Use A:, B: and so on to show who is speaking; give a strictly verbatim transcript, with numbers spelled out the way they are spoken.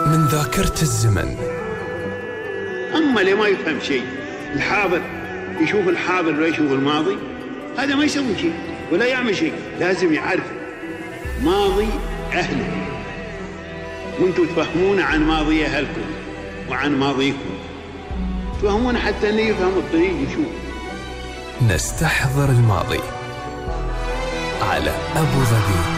A: من ذاكرة الزمن.
B: أما اللي ما يفهم شيء، الحاضر يشوف الحاضر ولا يشوف الماضي، هذا ما يسوي شيء ولا يعمل شيء. لازم يعرف ماضي أهله، وانتم تفهمون عن ماضي أهلكم وعن ماضيكم، تفهمون حتى أن يفهم الطريق يشوف.
A: نستحضر الماضي على أبو ظبي.